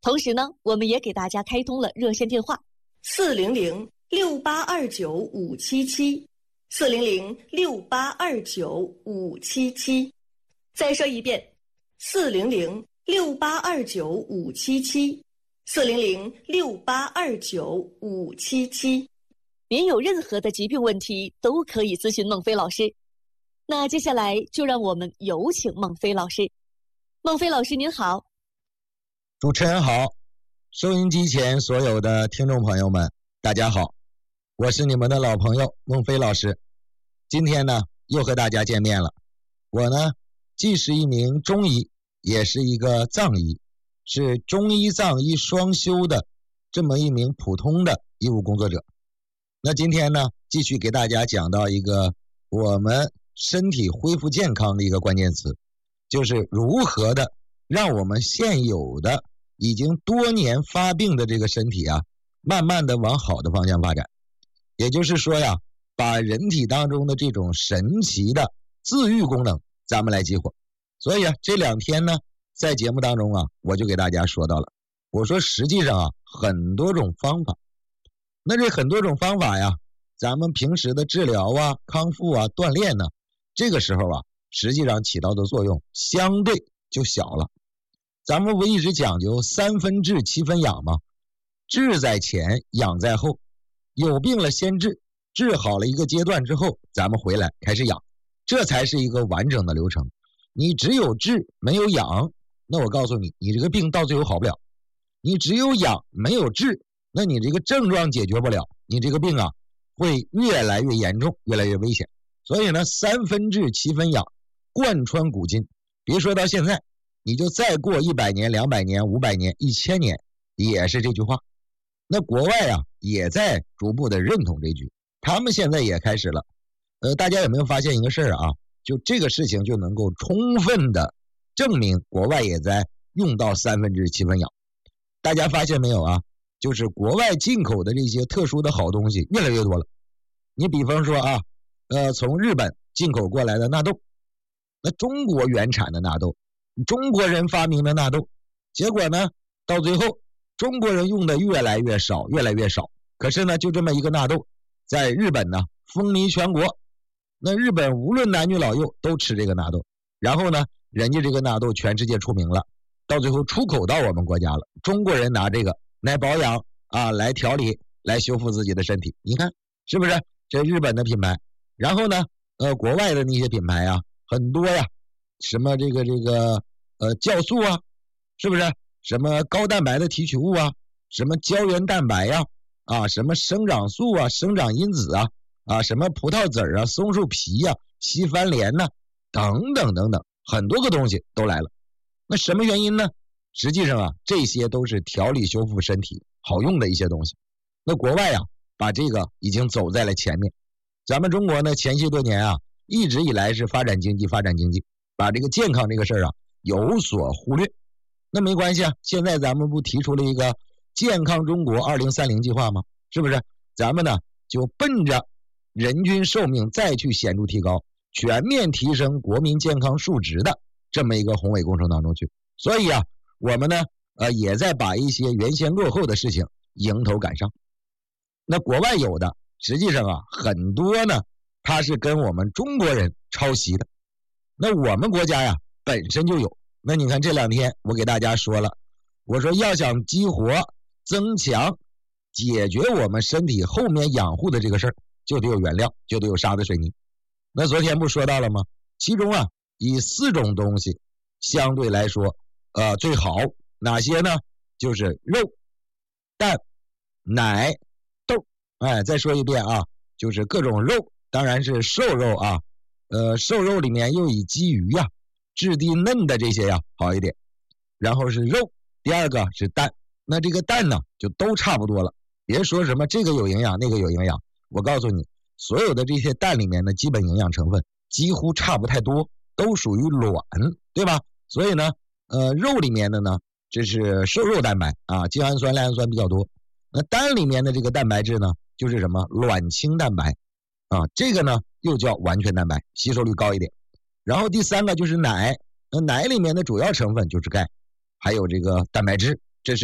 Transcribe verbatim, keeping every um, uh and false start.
同时呢，我们也给大家开通了热线电话四零零六八二九五七七，四零零六八二九五七七。再说一遍，四零零六八二九五七七，四零零六八二九五七七。 您有任何的疾病问题都可以咨询孟非老师。那接下来就让我们有请孟非老师。孟非老师您好。 主持人好，收音机前所有的听众朋友们大家好，我是你们的老朋友孟非老师。今天呢又和大家见面了。我呢既是一名中医，也是一个藏医，是中医藏医双修的这么一名普通的医务工作者。那今天呢继续给大家讲到一个我们身体恢复健康的一个关键词，就是如何的让我们现有的已经多年发病的这个身体啊，慢慢的往好的方向发展。也就是说呀，把人体当中的这种神奇的自愈功能咱们来激活。所以啊，这两天呢在节目当中啊，我就给大家说到了，我说实际上啊很多种方法。那这很多种方法呀，咱们平时的治疗啊、康复啊、锻炼呢，这个时候啊实际上起到的作用相对就小了。咱们不一直讲究三分治七分养吗？治在前，养在后。有病了先治，治好了一个阶段之后，咱们回来开始养，这才是一个完整的流程。你只有治没有养，那我告诉你，你这个病到最后好不了。你只有养没有治，那你这个症状解决不了，你这个病啊会越来越严重，越来越危险。所以呢，三分治七分养，贯穿古今。别说到现在，你就再过一百年、两百年、五百年、一千年，也是这句话。那国外啊，也在逐步的认同这句，他们现在也开始了。呃，大家有没有发现一个事儿啊？就这个事情就能够充分的证明，国外也在用到三分治七分养。大家发现没有啊？就是国外进口的这些特殊的好东西越来越多了。你比方说啊，呃，从日本进口过来的纳豆，那中国原产的纳豆，中国人发明的纳豆，结果呢，到最后中国人用的越来越少，越来越少。可是呢，就这么一个纳豆，在日本呢风靡全国。那日本无论男女老幼都吃这个纳豆，然后呢，人家这个纳豆全世界出名了，到最后出口到我们国家了。中国人拿这个来保养啊，来调理，来修复自己的身体。你看是不是？这日本的品牌，然后呢，呃，国外的那些品牌啊，很多呀，什么这个这个呃酵素啊，是不是？什么高蛋白的提取物啊，什么胶原蛋白呀、啊，啊，什么生长素啊，生长因子啊，啊，什么葡萄籽啊，松树皮呀、啊，西番莲呐、啊，等等等等，很多个东西都来了。那什么原因呢？实际上啊，这些都是调理修复身体好用的一些东西。那国外啊，把这个已经走在了前面。咱们中国呢，前些多年啊，一直以来是发展经济，发展经济，把这个健康这个事儿啊有所忽略。那没关系啊，现在咱们不提出了一个健康中国二零三零计划吗？是不是？咱们呢就奔着人均寿命再去显著提高，全面提升国民健康数值的这么一个宏伟工程当中去。所以啊，我们呢呃也在把一些原先落后的事情迎头赶上。那国外有的实际上啊很多呢它是跟我们中国人抄袭的，那我们国家呀本身就有。那你看这两天我给大家说了，我说要想激活增强解决我们身体后面养护的这个事儿，就得有原料，就得有沙子水泥。那昨天不说到了吗？其中啊以四种东西相对来说呃最好，哪些呢？就是肉、蛋、奶、豆。哎，再说一遍啊，就是各种肉，当然是瘦肉啊，呃瘦肉里面又以鲫鱼呀、啊、质地嫩的这些呀好一点。然后是肉，第二个是蛋。那这个蛋呢就都差不多了，别说什么这个有营养那个有营养，我告诉你，所有的这些蛋里面的基本营养成分几乎差不太多，都属于卵，对吧？所以呢呃肉里面的呢这是瘦肉蛋白啊，精氨酸赖氨酸比较多。那蛋里面的这个蛋白质呢就是什么卵清蛋白啊，这个呢又叫完全蛋白，吸收率高一点。然后第三个就是奶，那奶里面的主要成分就是钙，还有这个蛋白质